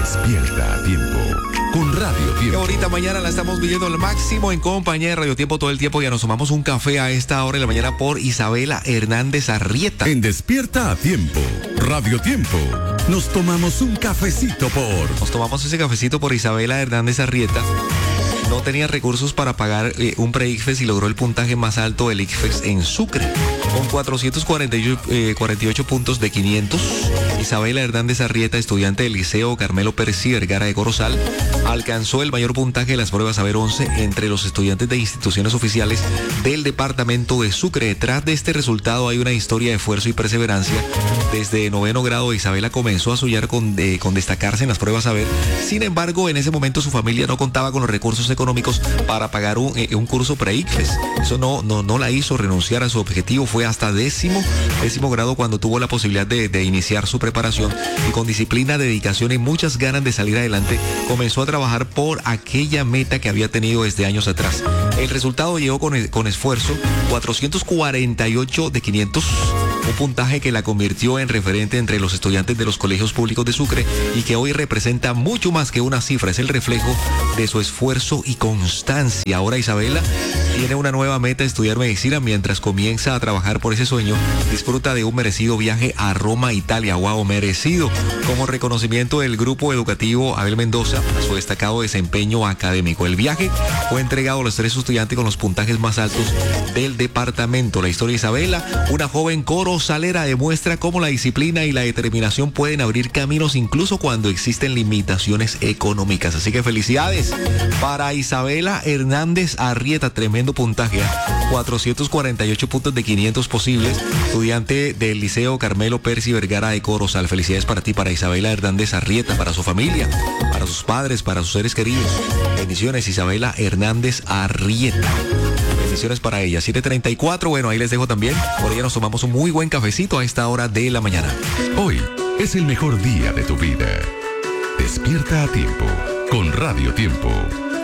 Despierta a tiempo con Radio Tiempo. Qué bonita mañana la estamos viviendo al máximo en compañía de Radio Tiempo todo el tiempo. Ya nos tomamos un café a esta hora de la mañana por Isabela Hernández Arrieta. En Despierta a Tiempo, Radio Tiempo, nos tomamos un cafecito por... Nos tomamos ese cafecito por Isabela Hernández Arrieta. No tenía recursos para pagar un pre-ICFES y logró el puntaje más alto del ICFES en Sucre. Con 448 puntos de 500, Isabela Hernández Arrieta, estudiante del Liceo Carmelo Percy Vergara de Corozal, alcanzó el mayor puntaje de las pruebas Saber 11 entre los estudiantes de instituciones oficiales del departamento de Sucre. Detrás de este resultado hay una historia de esfuerzo y perseverancia. Desde noveno grado, Isabela comenzó a soñar con destacarse en las pruebas Saber. Sin embargo, en ese momento su familia no contaba con los recursos económicos para pagar un curso pre-ICFES. Eso no la hizo renunciar a su objetivo. Fue hasta décimo grado cuando tuvo la posibilidad de iniciar su preparación, y con disciplina, dedicación y muchas ganas de salir adelante comenzó a trabajar por aquella meta que había tenido desde años atrás. El resultado llegó con esfuerzo, 448 de 500, un puntaje que la convirtió en referente entre los estudiantes de los colegios públicos de Sucre y que hoy representa mucho más que una cifra, es el reflejo de su esfuerzo y constancia. Ahora Isabela tiene una nueva meta, estudiar medicina, mientras comienza a trabajar por ese sueño. Disfruta de un merecido viaje a Roma, Italia. ¡Wow! Merecido. Como reconocimiento del grupo educativo Abel Mendoza a su destacado desempeño académico. El viaje fue entregado a los 3 estudiantes con los puntajes más altos del departamento. La historia de Isabela, una joven corozalera, demuestra cómo la disciplina y la determinación pueden abrir caminos incluso cuando existen limitaciones económicas. Así que felicidades para Isabela Hernández Arrieta. Tremendo puntaje, 448 puntos de 500 posibles, estudiante del Liceo Carmelo Percy Vergara de Corozal. Felicidades para ti, para Isabela Hernández Arrieta, para su familia, para sus padres, para sus seres queridos. Bendiciones, Isabela Hernández Arrieta. Bendiciones para ella. 7:34, bueno, ahí les dejo también. Por ella nos tomamos un muy buen cafecito a esta hora de la mañana. Hoy es el mejor día de tu vida. Despierta a tiempo con Radio Tiempo.